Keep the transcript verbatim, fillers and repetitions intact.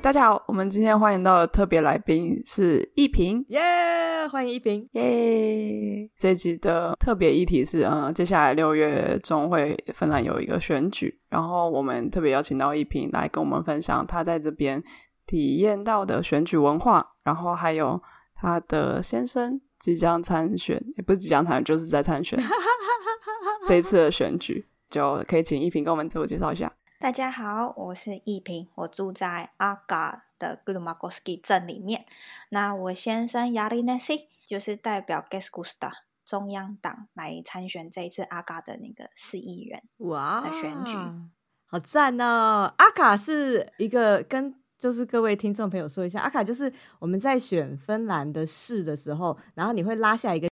大家好，我们今天欢迎到的特别来宾是一平， 耶、yeah, 欢迎一平， 耶！这集的特别议题是，嗯，接下来六月中会芬兰有一个选举，然后我们特别邀请到一平来跟我们分享他在这边体验到的选举文化，然后还有他的先生即将参选，也不是即将参选，就是在参选这一次的选举，就可以请一平跟我们自我介绍一下。 大家好，我是一平，我住在阿嘎的 Glumagorski 镇里面。那我先生 Jari-Näsi 就是代表 Keskusta 中央党来参选这一次阿嘎的那个市议员的选举。 好赞哦！阿卡是一个跟就是各位听众朋友说一下，阿卡就是我们在选芬兰的市的时候，然后你会拉下一个